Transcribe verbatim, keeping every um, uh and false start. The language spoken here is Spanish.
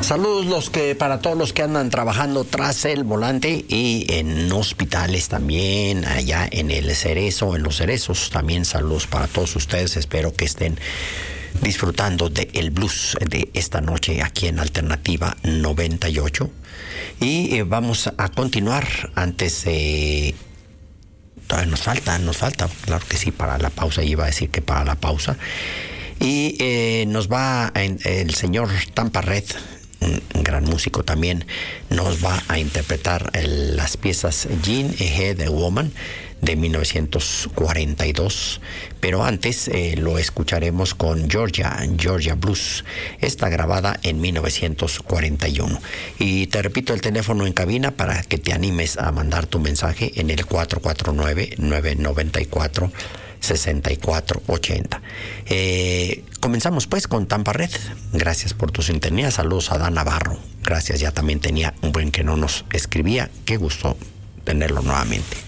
Saludos los que para todos los que andan trabajando tras el volante y en hospitales también, allá en el Cerezo, en los Cerezos, también saludos para todos ustedes. Espero que estén disfrutando del blues de esta noche aquí en Alternativa noventa y ocho. Y eh, vamos a continuar antes de... Eh, todavía nos falta, nos falta, claro que sí, para la pausa, iba a decir que para la pausa. Y eh, nos va a, el señor Tampa Red, un gran músico también, nos va a interpretar el, las piezas Gin Ahead Woman de mil novecientos cuarenta y dos, pero antes eh, lo escucharemos con Georgia, Georgia Blues, está grabada en mil novecientos cuarenta y uno. Y te repito el teléfono en cabina para que te animes a mandar tu mensaje en el cuatro cuatro nueve, nueve nueve cuatro, seis cuatro ocho cero. Eh, comenzamos pues con Tampa Red. Gracias por tu sintonía. Saludos a Dan Navarro. Gracias, ya también tenía un buen que no nos escribía. Qué gusto tenerlo nuevamente.